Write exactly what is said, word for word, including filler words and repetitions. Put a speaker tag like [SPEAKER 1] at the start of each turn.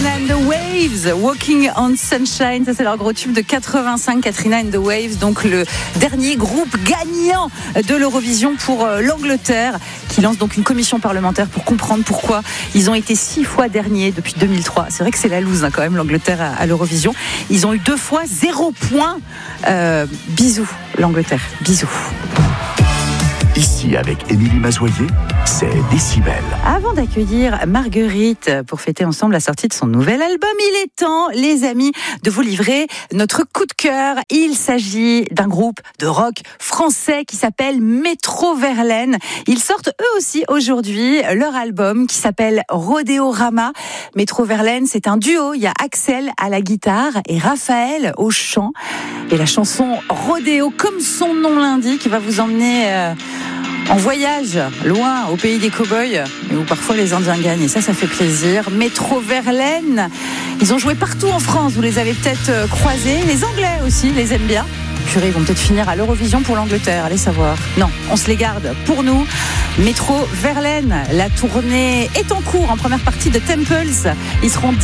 [SPEAKER 1] Katrina and the Waves, Walking on Sunshine, ça c'est leur gros tube de quatre-vingt-cinq, Katrina and the Waves, donc le dernier groupe gagnant de l'Eurovision pour l'Angleterre, qui lance donc une commission parlementaire pour comprendre pourquoi ils ont été six fois derniers depuis deux mille trois. C'est vrai que c'est la loose hein, quand même l'Angleterre à, à l'Eurovision. Ils ont eu deux fois zéro point. Euh, bisous l'Angleterre, bisous.
[SPEAKER 2] Ici, avec Émilie Mazoyer, c'est Décibel.
[SPEAKER 1] Avant d'accueillir Marguerite pour fêter ensemble la sortie de son nouvel album, il est temps, les amis, de vous livrer notre coup de cœur. Il s'agit d'un groupe de rock français qui s'appelle Métro Verlaine. Ils sortent eux aussi aujourd'hui leur album qui s'appelle Rodéorama. Métro Verlaine, c'est un duo. Il y a Axel à la guitare et Raphaël au chant. Et la chanson Rodéo, comme son nom l'indique, va vous emmener... Euh, en voyage, loin, au pays des cow-boys, où parfois les Indiens gagnent, et ça, ça fait plaisir. Métro Verlaine, ils ont joué partout en France, vous les avez peut-être croisés. Les Anglais aussi les aiment bien. Purée, ils vont peut-être finir à l'Eurovision pour l'Angleterre, allez savoir. Non, on se les garde pour nous. Métro Verlaine, la tournée est en cours en première partie de Temples. Ils seront